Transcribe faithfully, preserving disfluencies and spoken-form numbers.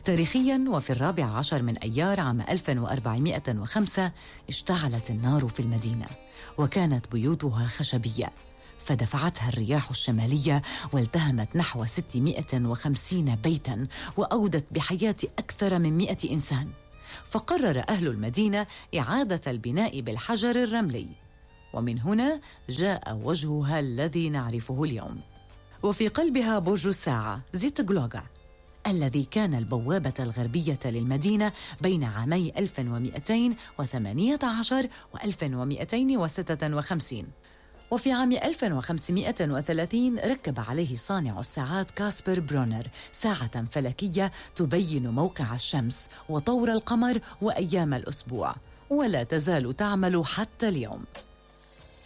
تاريخياً، وفي الرابع عشر من أيار عام ألف وأربعمائة وخمسة اشتعلت النار في المدينة، وكانت بيوتها خشبية، فدفعتها الرياح الشمالية والتهمت نحو ستمائة وخمسين بيتاً وأودت بحياة أكثر من مئة إنسان. فقرر أهل المدينة إعادة البناء بالحجر الرملي، ومن هنا جاء وجهها الذي نعرفه اليوم. وفي قلبها برج الساعة زيت غلوغا، الذي كان البوابة الغربية للمدينة بين عامي ألف ومئتين وثمانية عشر وألف ومئتين وستة وخمسين. وفي عام ألف وخمسمائة وثلاثين ركب عليه صانع الساعات كاسبر برونر ساعة فلكية تبين موقع الشمس وطور القمر وأيام الأسبوع، ولا تزال تعمل حتى اليوم.